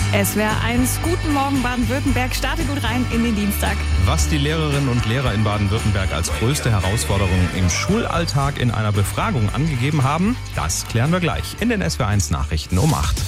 SWR 1, guten Morgen Baden-Württemberg, starte gut rein in den Dienstag. Was die Lehrerinnen und Lehrer in Baden-Württemberg als größte Herausforderung im Schulalltag in einer Befragung angegeben haben, das klären wir gleich in den SWR 1 Nachrichten um 8.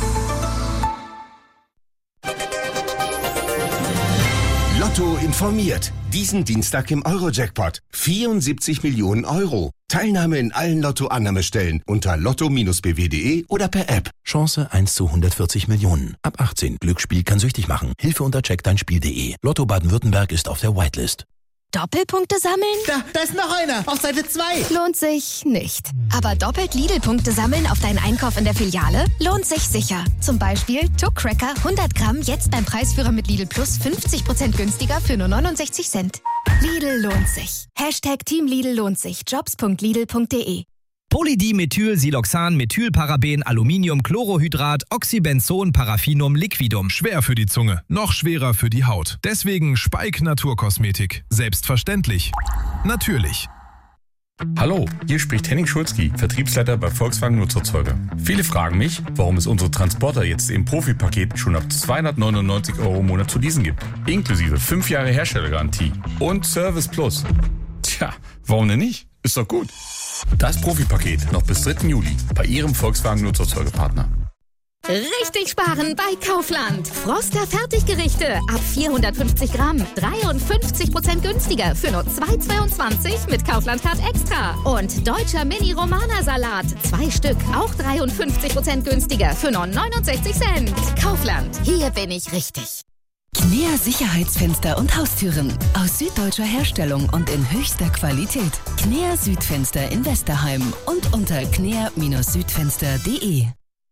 Lotto informiert. Diesen Dienstag im Euro-Jackpot. 74 Millionen Euro. Teilnahme in allen Lotto-Annahmestellen unter lotto-bw.de oder per App. Chance 1 zu 140 Millionen. Ab 18. Glücksspiel kann süchtig machen. Hilfe unter checkdeinspiel.de. Lotto Baden-Württemberg ist auf der Whitelist. Doppelpunkte sammeln? Da ist noch einer, auf Seite 2. Lohnt sich nicht. Aber doppelt Lidl-Punkte sammeln auf deinen Einkauf in der Filiale? Lohnt sich sicher. Zum Beispiel Tuck-Cracker 100 Gramm jetzt beim Preisführer mit Lidl Plus 50% günstiger für nur 69 Cent. Lidl lohnt sich. #Team Lidl lohnt sich. Jobs.lidl.de. Polydimethylsiloxan, Methylparaben, Aluminium, Chlorohydrat, Oxybenzon, Paraffinum, Liquidum. Schwer für die Zunge, noch schwerer für die Haut. Deswegen Speik Naturkosmetik. Selbstverständlich. Natürlich. Hallo, hier spricht Henning Schulzki, Vertriebsleiter bei Volkswagen Nutzerzeuger. Viele fragen mich, warum es unsere Transporter jetzt im Profipaket schon ab 299 € im Monat zu leasen gibt. Inklusive 5 Jahre Herstellergarantie und Service Plus. Tja, warum denn nicht? Ist doch gut. Das Profipaket noch bis 3. Juli bei Ihrem Volkswagen Nutzerzeugerpartner. Richtig sparen bei Kaufland. Froster Fertiggerichte ab 450 Gramm. 53% günstiger für nur 2,22 mit Kaufland Card Extra. Und deutscher Mini-Romana-Salat. 2 Stück, auch 53% günstiger für nur 69 Cent. Kaufland, hier bin ich richtig. Knea Sicherheitsfenster und Haustüren. Aus süddeutscher Herstellung und in höchster Qualität. Knea Südfenster in Westerheim und unter knea-südfenster.de.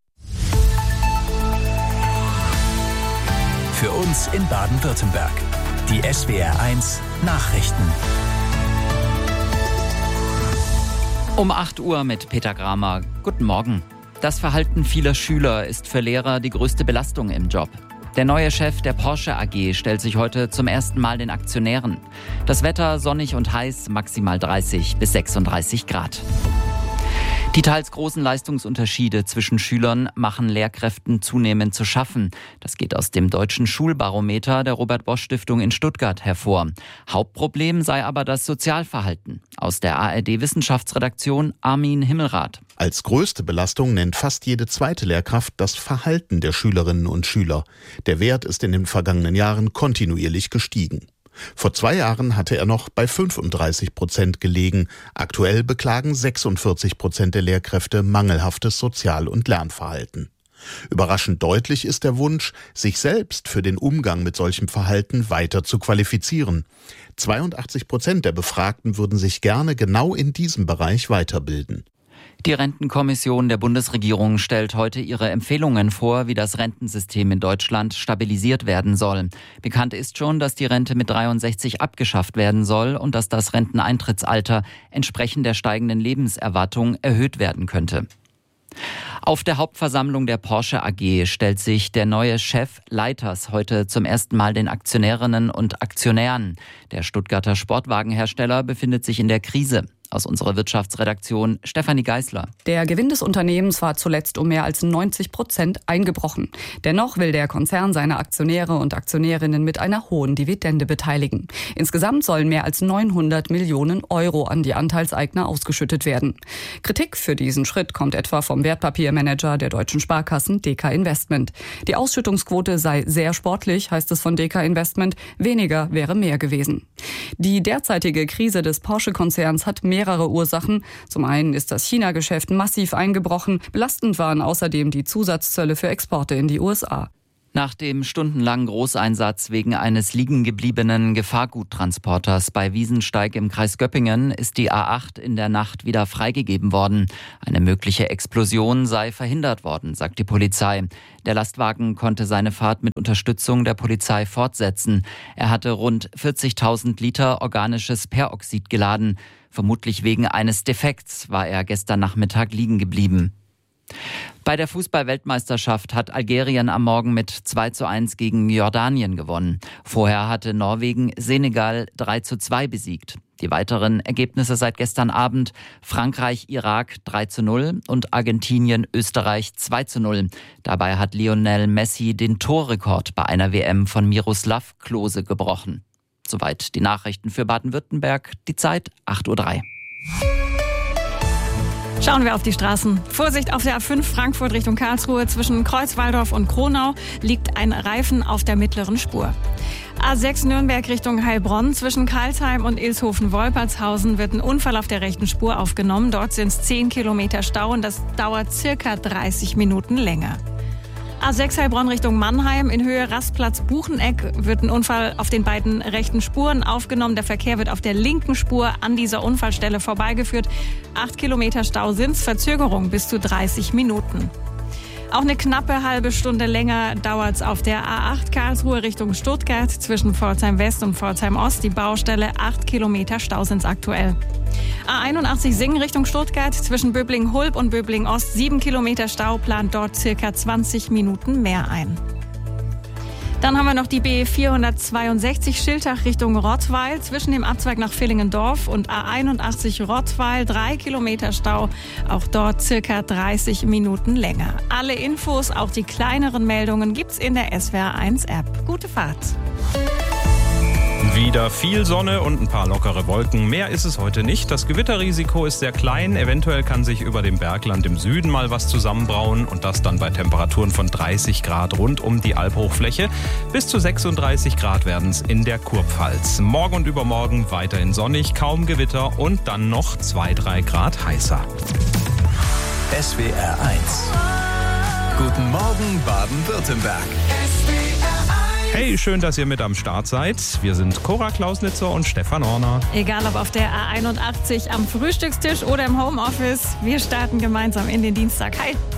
Für uns in Baden-Württemberg. Die SWR 1 Nachrichten. Um 8 Uhr mit Peter Gramer. Guten Morgen. Das Verhalten vieler Schüler ist für Lehrer die größte Belastung im Job. Der neue Chef der Porsche AG stellt sich heute zum ersten Mal den Aktionären. Das Wetter sonnig und heiß, maximal 30 bis 36 Grad. Die teils großen Leistungsunterschiede zwischen Schülern machen Lehrkräften zunehmend zu schaffen. Das geht aus dem Deutschen Schulbarometer der Robert-Bosch-Stiftung in Stuttgart hervor. Hauptproblem sei aber das Sozialverhalten. Aus der ARD-Wissenschaftsredaktion Armin Himmelrath. Als größte Belastung nennt fast jede zweite Lehrkraft das Verhalten der Schülerinnen und Schüler. Der Wert ist in den vergangenen Jahren kontinuierlich gestiegen. Vor 2 Jahren hatte er noch bei 35% gelegen. Aktuell beklagen 46% der Lehrkräfte mangelhaftes Sozial- und Lernverhalten. Überraschend deutlich ist der Wunsch, sich selbst für den Umgang mit solchem Verhalten weiter zu qualifizieren. 82% der Befragten würden sich gerne genau in diesem Bereich weiterbilden. Die Rentenkommission der Bundesregierung stellt heute ihre Empfehlungen vor, wie das Rentensystem in Deutschland stabilisiert werden soll. Bekannt ist schon, dass die Rente mit 63 abgeschafft werden soll und dass das Renteneintrittsalter entsprechend der steigenden Lebenserwartung erhöht werden könnte. Auf der Hauptversammlung der Porsche AG stellt sich der neue Chef Leiters heute zum ersten Mal den Aktionärinnen und Aktionären. Der Stuttgarter Sportwagenhersteller befindet sich in der Krise. Aus unserer Wirtschaftsredaktion Stefanie Geisler. Der Gewinn des Unternehmens war zuletzt um mehr als 90% eingebrochen. Dennoch will der Konzern seine Aktionäre und Aktionärinnen mit einer hohen Dividende beteiligen. Insgesamt sollen mehr als 900 Millionen Euro an die Anteilseigner ausgeschüttet werden. Kritik für diesen Schritt kommt etwa vom Wertpapiermanager der deutschen Sparkassen DK Investment. Die Ausschüttungsquote sei sehr sportlich, heißt es von DK Investment. Weniger wäre mehr gewesen. Die derzeitige Krise des Porsche-Konzerns hat mehrere Ursachen. Zum einen ist das China-Geschäft massiv eingebrochen. Belastend waren außerdem die Zusatzzölle für Exporte in die USA. Nach dem stundenlangen Großeinsatz wegen eines liegengebliebenen Gefahrguttransporters bei Wiesensteig im Kreis Göppingen ist die A8 in der Nacht wieder freigegeben worden. Eine mögliche Explosion sei verhindert worden, sagt die Polizei. Der Lastwagen konnte seine Fahrt mit Unterstützung der Polizei fortsetzen. Er hatte rund 40.000 Liter organisches Peroxid geladen. Vermutlich wegen eines Defekts war er gestern Nachmittag liegen geblieben. Bei der Fußball-Weltmeisterschaft hat Algerien am Morgen mit 2:1 gegen Jordanien gewonnen. Vorher hatte Norwegen Senegal 3:2 besiegt. Die weiteren Ergebnisse seit gestern Abend: Frankreich, Irak 3:0 und Argentinien, Österreich 2:0. Dabei hat Lionel Messi den Torrekord bei einer WM von Miroslav Klose gebrochen. Soweit die Nachrichten für Baden-Württemberg. Die Zeit 8:03 Uhr. Schauen wir auf die Straßen. Vorsicht auf der A5 Frankfurt Richtung Karlsruhe. Zwischen Kreuzwaldorf und Kronau liegt ein Reifen auf der mittleren Spur. A6 Nürnberg Richtung Heilbronn. Zwischen Karlsheim und Ilshofen-Wolpertshausen wird ein Unfall auf der rechten Spur aufgenommen. Dort sind es 10 Kilometer Stau und das dauert circa 30 Minuten länger. A6 Heilbronn Richtung Mannheim. In Höhe Rastplatz Bucheneck wird ein Unfall auf den beiden rechten Spuren aufgenommen. Der Verkehr wird auf der linken Spur an dieser Unfallstelle vorbeigeführt. 8 Kilometer Stau sind's, Verzögerung bis zu 30 Minuten. Auch eine knappe halbe Stunde länger dauert's auf der A8 Karlsruhe Richtung Stuttgart. Zwischen Pforzheim West und Pforzheim Ost die Baustelle. 8 Kilometer Stau sind's aktuell. A81 Singen Richtung Stuttgart. Zwischen Böblingen-Hulb und Böblingen-Ost 7 Kilometer Stau, plant dort circa 20 Minuten mehr ein. Dann haben wir noch die B462 Schiltach Richtung Rottweil. Zwischen dem Abzweig nach Villingendorf und A81 Rottweil 3 Kilometer Stau. Auch dort circa 30 Minuten länger. Alle Infos, auch die kleineren Meldungen, gibt's in der SWR1 App. Gute Fahrt. Wieder viel Sonne und ein paar lockere Wolken. Mehr ist es heute nicht. Das Gewitterrisiko ist sehr klein. Eventuell kann sich über dem Bergland im Süden mal was zusammenbrauen und das dann bei Temperaturen von 30 Grad rund um die Alphochfläche. Bis zu 36 Grad werden es in der Kurpfalz. Morgen und übermorgen weiterhin sonnig, kaum Gewitter und dann noch 2-3 Grad heißer. SWR 1. Guten Morgen Baden-Württemberg. Hey, schön, dass ihr mit am Start seid. Wir sind Cora Klausnitzer und Stefan Orner. Egal ob auf der A81 am Frühstückstisch oder im Homeoffice, wir starten gemeinsam in den Dienstag. Hi!